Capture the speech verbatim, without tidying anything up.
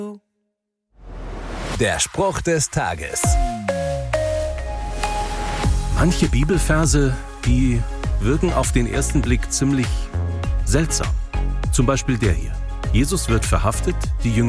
Der Spruch des Tages. Manche Bibelverse, die wirken auf den ersten Blick ziemlich seltsam. Zum Beispiel der hier. Jesus wird verhaftet, die Jünger